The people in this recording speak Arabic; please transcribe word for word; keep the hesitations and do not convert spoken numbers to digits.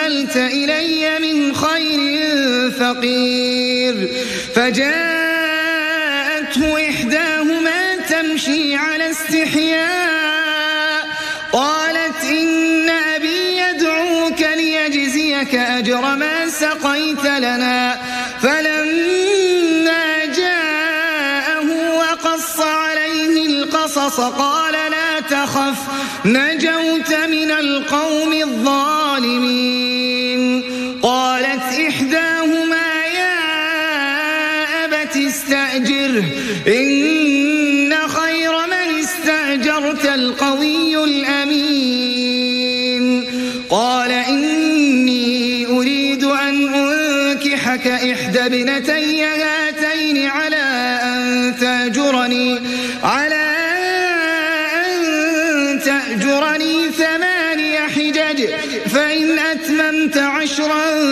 أنزلت إلي من خير فقير. فجاءته إحداهما تمشي على استحياء قالت إن أبي يدعوك ليجزيك أجر ما سقيت لنا. فلما جاءه وقص عليه القصص قال لا تخف نجوت من القوم الظالمين. قالت إحداهما يا أبت استأجره إن خير من استأجرت القوي الأمين. قال إني أريد أن أنكحك إحدى ابنتي هاتين على أن تأجرني على أن تأجرني ثماني حجج فإن أتممت عشرا